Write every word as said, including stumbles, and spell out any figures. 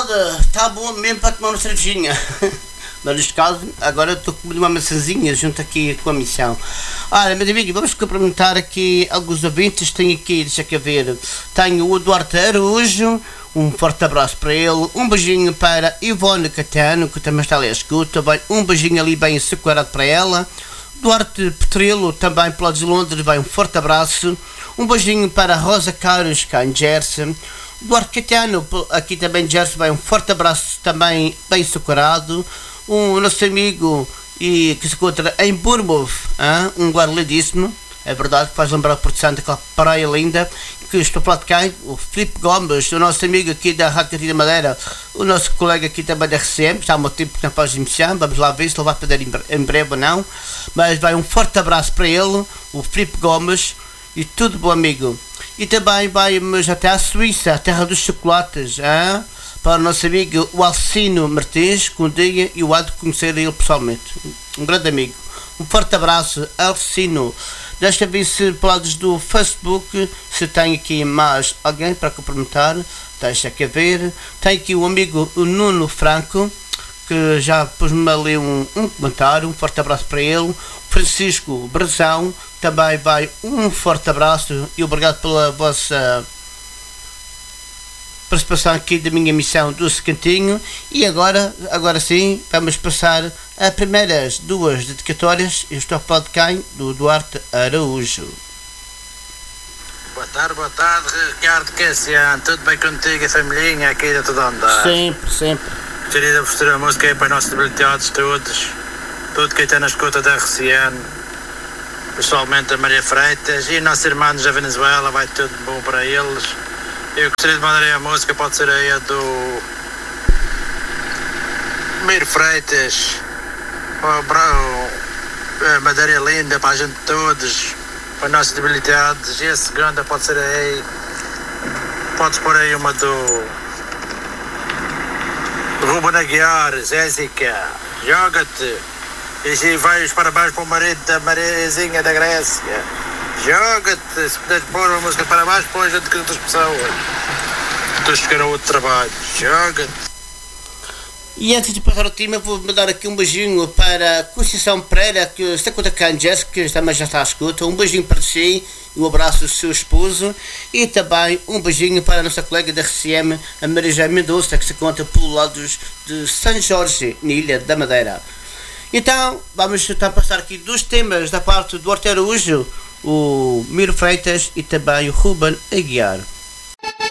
malta, está bom mesmo para tomar uma cervejinha. Mas neste caso, agora estou comendo uma maçãzinha junto aqui com a missão. Olha, meus amigos, vamos cumprimentar aqui alguns ouvintes. Tenho aqui, deixa aqui ver, tenho o Duarte Araújo, um forte abraço para ele. Um beijinho para Ivone Catano, que também está ali a escuta. Bem, um beijinho ali bem açucarado para ela. Duarte Petrilo, também para de Londres, vai um forte abraço. Um beijinho para Rosa Carlos, cá em Jersey. Duarte Catano, aqui também em Jersey, vai um forte abraço também bem açucarado. Um nosso amigo e que se encontra em Bournemouth, hein? Um guarda-lindíssimo, é verdade, que faz lembrar o Porto Santo, aquela praia linda, que estou a falar de quem? O Filipe Gomes, o nosso amigo aqui da Rádio Catarina Madeira, o nosso colega aqui também da R C M, está há muito tempo que não faz emissão, vamos lá ver se ele vai poder em breve ou não, mas vai um forte abraço para ele, o Filipe Gomes, e tudo bom, amigo. E também vamos até à Suíça, a terra dos chocolates, hein? Para o nosso amigo o Alcino Martins, que um dia eu há de conhecer ele pessoalmente. Um grande amigo. Um forte abraço, Alcino. Deixa ver se pelos do Facebook se tem aqui mais alguém para cumprimentar. Deixa aqui ver. Tem aqui o amigo o Nuno Franco, que já pôs-me ali um, um comentário. Um forte abraço para ele. Francisco Brasão também vai um forte abraço e obrigado pela vossa participação aqui da minha missão do Secantinho. E agora, agora sim, vamos passar a primeiras duas dedicatórias. Eu estou a falar de quem? Do Duarte Araújo. Boa tarde, boa tarde, Ricardo Cassiano. Tudo bem contigo, a familhinha aqui da Tudo Andar? Sempre, sempre. Gostaria de oferecer a música aí para os nossos debilitados todos, tudo quem está na escuta da R C N, pessoalmente a Maria Freitas e nossos irmãos da Venezuela, vai tudo bom para eles. Eu gostaria de mandar aí a música, pode ser aí a do Miro Freitas, a Madeira Linda, para a gente todos, para os nossos debilitados, e a segunda pode ser aí, podes pôr aí uma do Ruben Aguiar, Jéssica, joga-te, e se vai os parabéns para o marido da Mariazinha da Grécia. Joga-te, se puderes pôr uma música para baixo, põe junto com outras pessoas. Tu chegar a outro trabalho. Joga-te. E antes de passar o time, eu vou mandar aqui um beijinho para a Conceição Pereira, que está com a Canjas, que também já está à escuta. Um beijinho para si, um abraço do seu esposo. E também um beijinho para a nossa colega da R C M, a Maria Mendonça, que se encontra pelos lados de São Jorge, na Ilha da Madeira. Então, vamos tentar passar aqui dois temas da parte do Duarte Araújo, o Miro Freitas e também o Ruben Aguiar.